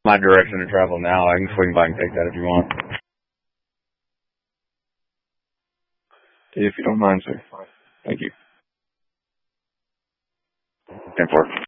my direction to travel now. I can swing by and take that if you want. If you don't mind, sir. Thank you. 10-4.